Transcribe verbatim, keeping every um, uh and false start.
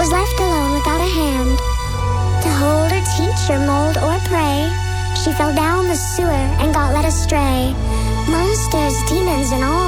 was left alone without a hand to hold or teach or mold or pray. She fell down the sewer and got led astray. Monsters, demons, and all